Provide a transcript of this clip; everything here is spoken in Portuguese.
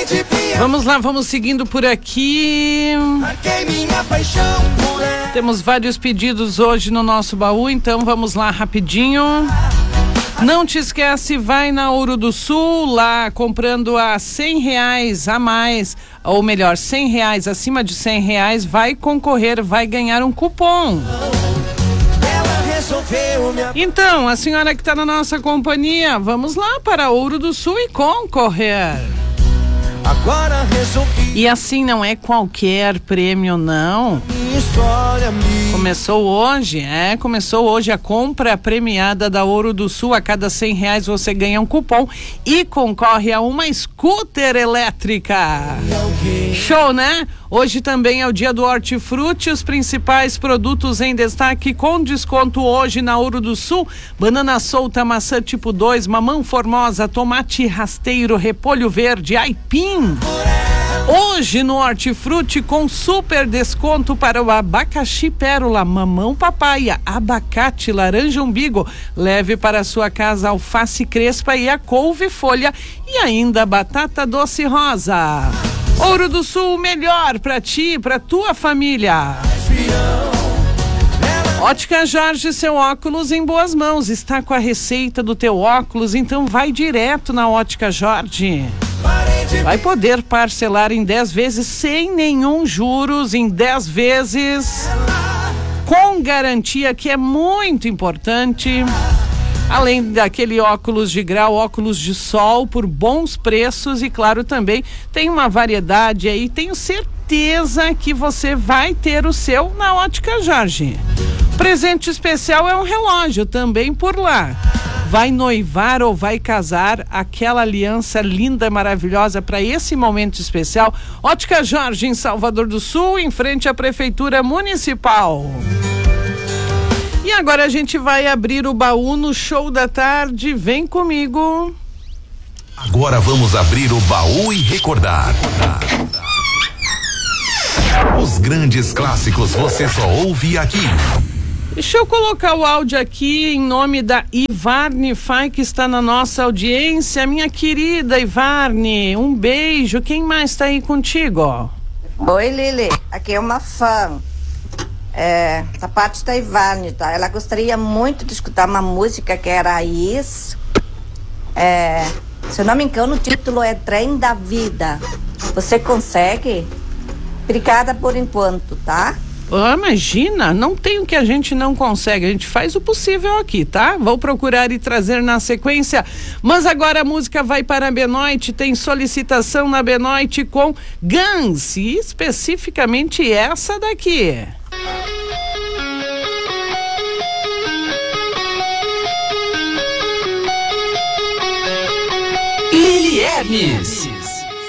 Vamos lá, vamos seguindo por aqui. Temos vários pedidos hoje no nosso baú, então vamos lá rapidinho. Não te esquece, vai na Ouro do Sul, lá comprando a R$100 a mais, ou melhor, R$100, acima de R$100, vai concorrer, vai ganhar um cupom. Então, a senhora que está na nossa companhia, vamos lá para Ouro do Sul e concorrer. Agora resolvi. E assim não é qualquer prêmio, não. Começou hoje a compra premiada da Ouro do Sul. A cada R$100 você ganha um cupom e concorre a uma scooter elétrica. Show, né? Hoje também é o dia do Hortifruti, os principais produtos em destaque com desconto hoje na Ouro do Sul: banana solta, maçã tipo 2, mamão formosa, tomate rasteiro, repolho verde, aipim. Hoje no Hortifruti com super desconto para o abacaxi pérola, mamão papaya, abacate, laranja umbigo. Leve para sua casa alface crespa e a couve folha e ainda batata doce rosa. Ouro do Sul, melhor para ti e para tua família. Ótica Jorge, seu óculos em boas mãos. Está com a receita do teu óculos, então vai direto na Ótica Jorge. Vai poder parcelar em 10 vezes sem nenhum juros, em 10 vezes com garantia, que é muito importante. Além daquele óculos de grau, óculos de sol por bons preços e claro também tem uma variedade aí, tenho certeza que você vai ter o seu na Ótica Jorge. Presente especial é um relógio também por lá. Vai noivar ou vai casar, aquela aliança linda, maravilhosa para esse momento especial. Ótica Jorge em Salvador do Sul, em frente à Prefeitura Municipal. E agora a gente vai abrir o baú no Show da Tarde. Vem comigo. Agora vamos abrir o baú e recordar. Os grandes clássicos você só ouve aqui. Deixa eu colocar o áudio aqui em nome da Ivarne Fai, que está na nossa audiência. Minha querida Ivarne, um beijo. Quem mais está aí contigo? Oi, Lili. Aqui é uma fã. Da parte da Ivarne, tá? Ela gostaria muito de escutar uma música que é Raiz. Se eu não me engano, o título é Trem da Vida. Você consegue? Obrigada por enquanto, tá? Imagina, não tem o que a gente não consegue, a gente faz o possível aqui, tá? Vou procurar e trazer na sequência, mas agora a música vai para a Benoit, tem solicitação na Benoit com Guns, e especificamente essa daqui. Lili Hermes.